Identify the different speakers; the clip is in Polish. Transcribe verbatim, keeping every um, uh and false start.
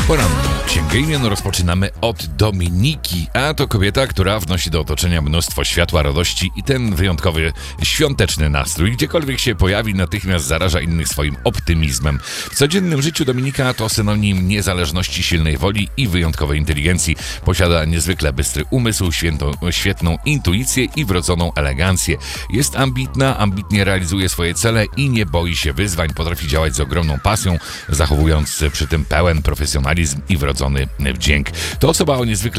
Speaker 1: Poranną Księgę Imion rozpoczynamy od Dominiki, a to kobieta, która wnosi do otoczenia mnóstwo światła, radości i ten wyjątkowy świąteczny nastrój. Gdziekolwiek się pojawi, natychmiast zaraża innych swoim optymizmem. W codziennym życiu Dominika to synonim niezależności, silnej woli i wyjątkowej inteligencji. Posiada niezwykle bystry umysł, święto, świetną intuicję i wrodzoną elegancję. Jest ambitna, ambitnie realizuje swoje cele i nie boi się wyzwań. Potrafi działać z ogromną pasją, zachowując przy tym pełen profesjonalizm i wrodzony wdzięk. To osoba o niezwykle